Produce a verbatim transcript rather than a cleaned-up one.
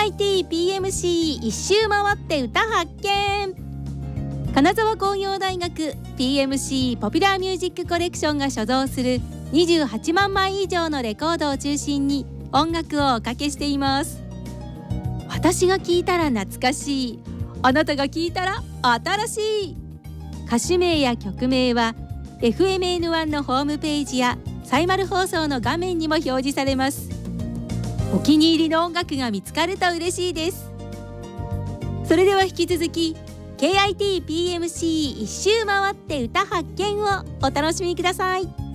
ーアイティーピーエムシー 一周回って歌発見。金沢工業大学 ピーエムシー ポピュラーミュージックコレクションが所蔵するにじゅうはちまんまい以上のレコードを中心に音楽をおかけしています。私が聴いたら懐かしい、あなたが聴いたら新しい。歌手名や曲名は エフエムエヌワン のホームページやサイマル放送の画面にも表示されます。お気に入りの音楽が見つかると嬉しいです。それでは引き続き ケーアイティーピーエムシー 一周回って歌発見をお楽しみください。